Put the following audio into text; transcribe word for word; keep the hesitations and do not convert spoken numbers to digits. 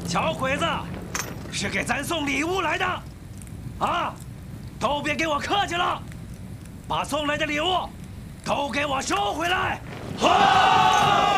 小鬼子是给咱送礼物来的，啊，都别给我客气了，把送来的礼物都给我收回来！好。